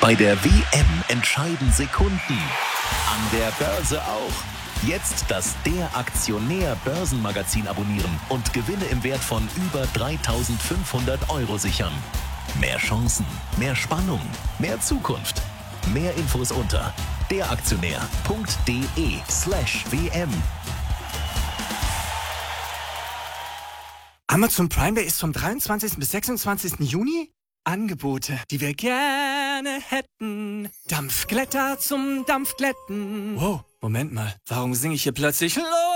Bei der WM entscheiden Sekunden. An der Börse auch. Jetzt das Der Aktionär Börsenmagazin abonnieren und Gewinne im Wert von über 3.500 € sichern. Mehr Chancen, mehr Spannung, mehr Zukunft. Mehr Infos unter deraktionär.de/WM. Amazon Prime Day ist vom 23. bis 26. Juni. Angebote, die wir gerne hätten. Dampfglätter zum Dampfglätten. Wow, Moment mal, warum singe ich hier plötzlich